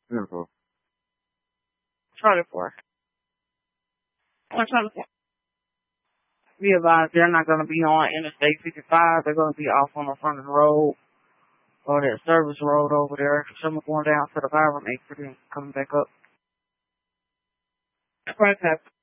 Beautiful. Charlie 4. Charlie 4. Be advised, they're not going to be on Interstate 55. They're going to be off on the front of the road or that service road over there. Someone going down to the Byron exit and coming back up. Right,